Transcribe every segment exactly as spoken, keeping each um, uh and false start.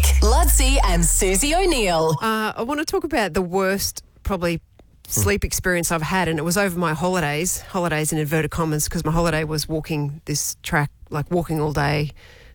Nick, Ludsey and Susie O'Neill. Uh, I want to talk about the worst, probably, sleep experience I've had, and it was over my holidays, holidays in inverted commas, because my holiday was walking this track, like walking all day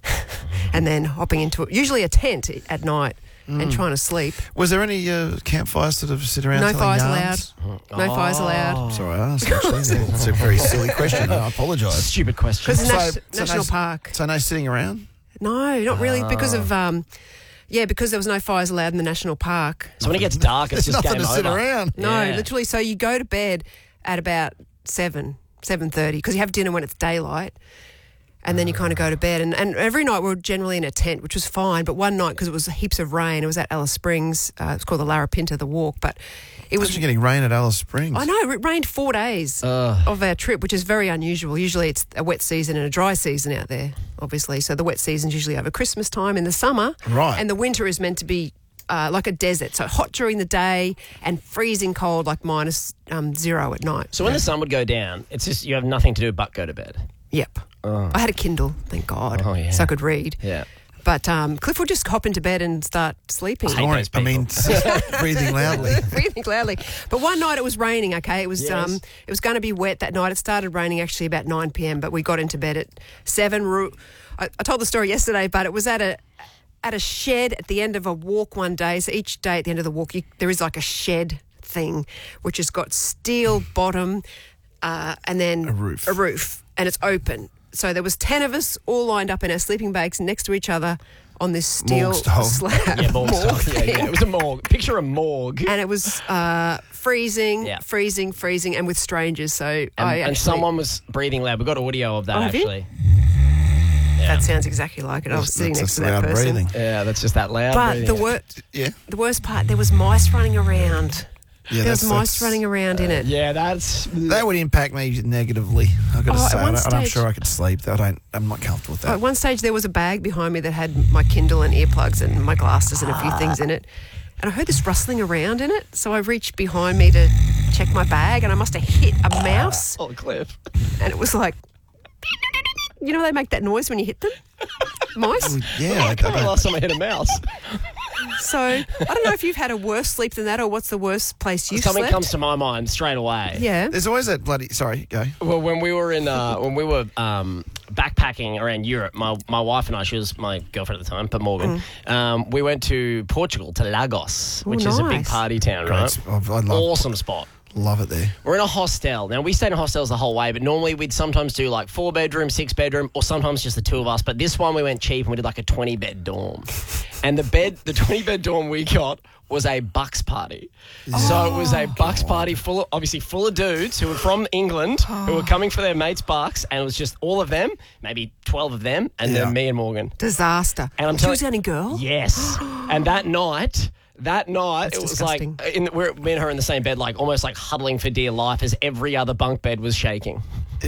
and then hopping into it, usually a tent at night mm. and trying to sleep. Was there any uh, campfires that have sit around No telling fires yarns? allowed. No oh. fires allowed. Sorry, I asked, actually. It's a very silly question. I apologise. Stupid question. Because it's So- a so national no- park. So no sitting around? No, not really, because of... Um, Yeah, because there was no fires allowed in the national park. So when it gets dark, it's There's just nothing game to sit over. around. No, Yeah. literally. So you go to bed at about seven, seven thirty, because you have dinner when it's daylight, and then you kind of go to bed. And, and every night we were generally in a tent, which was fine. But one night, because it was heaps of rain, it was at Alice Springs. Uh, it's called the Larapinta, the walk. But it was Imagine getting rain at Alice Springs. I know, it rained four days Uh. of our trip, which is very unusual. Usually it's a wet season and a dry season out there, obviously. So the wet season's usually over Christmas time in the summer. Right. And the winter is meant to be uh, like a desert. So hot during the day and freezing cold, like minus um, zero at night. So when the sun would go down, it's just you have nothing to do but go to bed. Yep. I had a Kindle, thank God, Oh, yeah. so I could read. Yeah. But um, Cliff would just hop into bed and start sleeping. hate those I mean, breathing loudly. breathing loudly. But one night it was raining, okay? It was Yes. um, it was going to be wet that night. It started raining actually about nine p.m, but we got into bed at seven. Ru- I, I told the story yesterday, but it was at a at a shed at the end of a walk one day. So each day at the end of the walk, you, there is like a shed thing, which has got steel bottom uh, and then A roof. a roof, and it's open. So there was ten of us all lined up in our sleeping bags next to each other on this steel Morgue style. slab. Yeah, morgue morgue style. Yeah, thing. yeah. It was a morgue. Picture a morgue. And it was uh, freezing, Yeah. freezing, freezing, and with strangers. So And, I and actually, someone was breathing loud. We got audio of that, Oh, have you? actually. that sounds exactly like it. I was sitting That's next to just that loud person. breathing. Yeah, that's just that loud But breathing. the wor- Yeah. the worst part, there was mice running around. Yeah, there was that's- mice that's- running around in it. Yeah, that's... That would impact me negatively. I've got to Oh, at say, I one don't, I'm stage- sure I could sleep. I don't. I'm not comfortable with that. At one stage, there was a bag behind me that had my Kindle and earplugs and my glasses and a few things in it. And I heard this rustling around in it. So I reached behind me to check my bag, and I must have hit a mouse. Oh, Cliff. And it was like, you know, they make that noise when you hit them? Mice? yeah, I, I I can't don't. last time I hit a mouse. So I don't know if you've had a worse sleep than that, or what's the worst place you've Something slept? comes to my mind straight away. Yeah. There's always that bloody. Sorry, go. Well, when we were in, uh, when we were um, backpacking around Europe, my my wife and I, she was my girlfriend at the time, but Morgan, um, we went to Portugal, to Lagos, which Ooh, is a big nice. party town, Great right? sp- I love, Awesome spot. love it there. We're in a hostel. Now, we stayed in hostels the whole way, but normally we'd sometimes do like four bedroom, six bedroom, or sometimes just the two of us. But this one we went cheap and we did like a twenty bed dorm. And the bed, the twenty bed dorm we got was a bucks party. So it was a bucks party full of, obviously full of dudes who were from England, who were coming for their mates' bucks, and it was just all of them, maybe twelve of them, and Yeah. then me and Morgan. Disaster. And I'm she telling- was the only girl? Yes. And that night, that night, That's it was disgusting. like, in, we're, me and her in the same bed, like almost like huddling for dear life as every other bunk bed was shaking.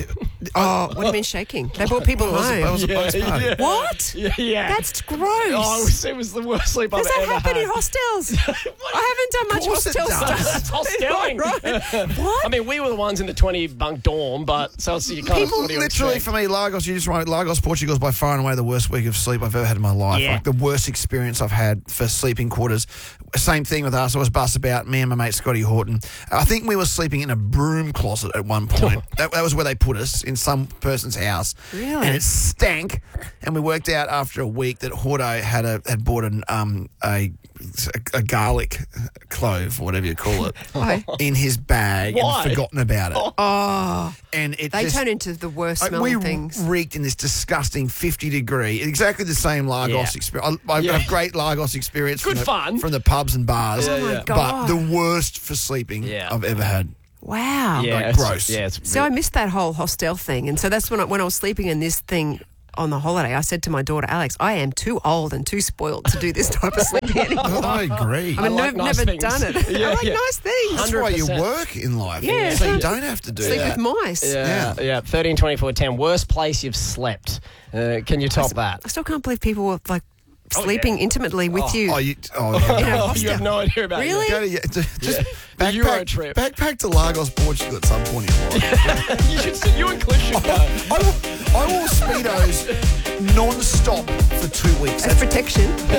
Oh, what do you mean shaking? They brought people That was, a, that home. was a bucks party. yeah. What? Yeah, yeah. That's gross. Oh, it was, it was the worst sleep Does I've that ever happen had. in hostels? I haven't done much course it hostel does. stuff. That's hosteling. Right. What? I mean, we were the ones in the twenty bunk dorm, but so it's, you kind People of what do you literally, expect? for me, Lagos, you just write Lagos, Portugal is by far and away the worst week of sleep I've ever had in my life. Yeah. Like the worst experience I've had for sleeping quarters. Same thing with us. I was bus about me and my mate Scotty Horton. I think we were sleeping in a broom closet at one point. that, that was where they put us, in some person's house. Really? And it stank. And we worked out after a week that Horto had a had bought an um a a garlic clove, or whatever you call it, Why? in his bag Why? and forgotten about it. Oh, And it they just, turn into the worst like, smelling we things. reeked in this disgusting fifty degree, exactly the same Lagos Yeah. experience. I've Yeah. got a great Lagos experience Good from the, fun. from the pubs and bars, Yeah, Oh my yeah. but God. the worst for sleeping Yeah. I've ever had. Wow. Yeah, like, it's- gross. Yeah, it's So I missed that whole hostel thing. And so that's when I, when I was sleeping in this thing on the holiday, I said to my daughter, Alex, I am too old and too spoiled to do this type of sleeping anymore. I agree. I mean, like I've nice never things. done it. Yeah, I like yeah. nice things. That's why you one hundred percent. work in life. Yeah, so you so- don't have to do Sleep that. with mice. Yeah, Yeah. yeah. thirteen, twenty-four, ten. Worst place you've slept. Uh, can you top that? I still can't believe people were like Oh, sleeping yeah. intimately with you. Oh, you, oh, in yeah. a Oh, you hostel. have no idea about Really? Go to, yeah, just Yeah. backpack, Euro trip. backpack to Lagos, Portugal at some point in your life. You should see, you and Cliff should go. I, wore, I wore Speedos non-stop for two weeks. As protection.